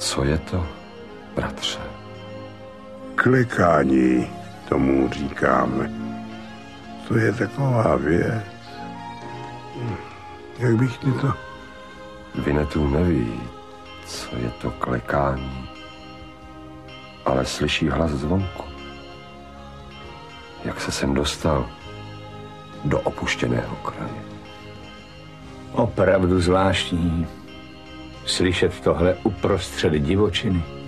Co je to, bratře? Klikání tomu říkáme. To je taková věc. Jak bych ti to... Vinetů neví, co je to klekání, ale slyší hlas zvonku. Jak se sem dostal do opuštěného kraje. Opravdu zvláštní slyšet tohle uprostřed divočiny.